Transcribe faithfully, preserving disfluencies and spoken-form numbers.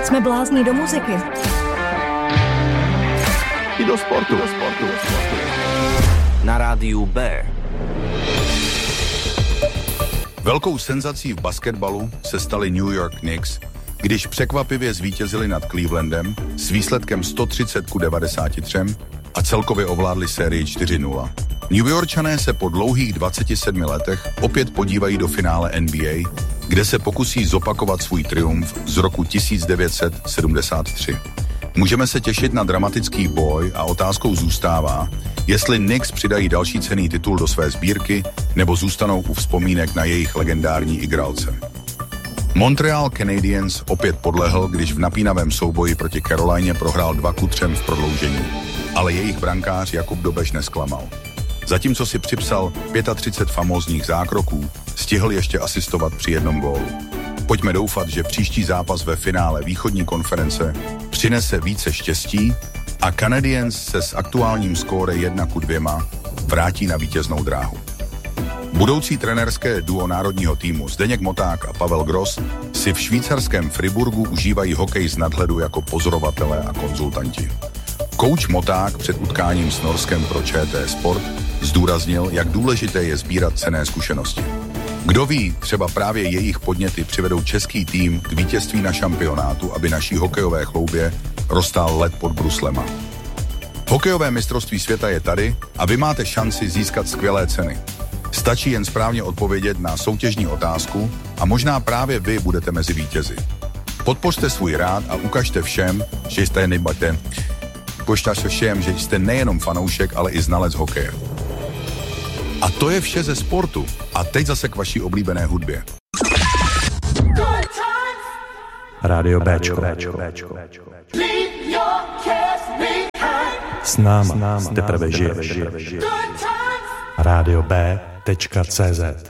Jsme blázni do muziky. I do sportu. Do sportu. Na rádiu B. Velkou senzací v basketbalu se stali New York Knicks, když překvapivě zvítězili nad Clevelandem s výsledkem sto třicet ku devadesáti třem a celkově ovládli sérii čtyři nula. New Yorkčané se po dlouhých dvaceti sedmi letech opět podívají do finále N B A, kde se pokusí zopakovat svůj triumf z roku tisíc devět set sedmdesát tři. Můžeme se těšit na dramatický boj a otázkou zůstává, jestli Knicks přidají další cenný titul do své sbírky nebo zůstanou u vzpomínek na jejich legendární igralce. Montreal Canadiens opět podlehl, když v napínavém souboji proti Carolině prohrál dva ku třem v prodloužení, ale jejich brankář Jakub Dobeš nesklamal. Zatímco si připsal třicet pět famózních zákroků, stihl ještě asistovat při jednom gólu. Pojďme doufat, že příští zápas ve finále východní konference přinese více štěstí a Canadiens se s aktuálním skóre jedna ku dvěma vrátí na vítěznou dráhu. Budoucí trenérské duo národního týmu Zdeněk Moták a Pavel Gross si v švýcarském Friburgu užívají hokej z nadhledu jako pozorovatelé a konzultanti. Kouč Moták před utkáním s Norskem pro Č T Sport zdůraznil, jak důležité je sbírat cenné zkušenosti. Kdo ví, třeba právě jejich podněty přivedou český tým k vítězství na šampionátu, aby naší hokejové chloubě roztál led pod bruslema. Hokejové mistrovství světa je tady a vy máte šanci získat skvělé ceny. Stačí jen správně odpovědět na soutěžní otázku a možná právě vy budete mezi vítězi. Podpořte svůj rád a ukažte všem, že jste nebate. Ukažte se všem, že jste nejenom fanoušek, ale i znalec hokeje. A to je vše ze sportu. A teď zase k vaší oblíbené hudbě. Rádio Béčko. S náma, s náma teprve žiješ. Rádio B tečka cé zet